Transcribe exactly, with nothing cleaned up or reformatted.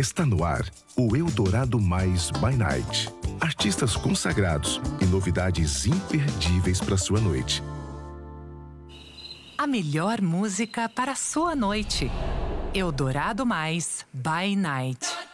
Está no ar o Eldorado Mais by Night. Artistas consagrados e novidades imperdíveis para sua noite. A melhor música para a sua noite. Eldorado Mais by Night.